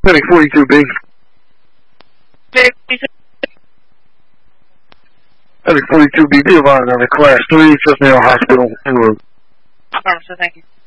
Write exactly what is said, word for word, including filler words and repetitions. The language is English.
Clinic forty-two B. Clinic forty-two B, be advised on the class three, Fifth Nail Hospital, en route. Affirmative, thank you.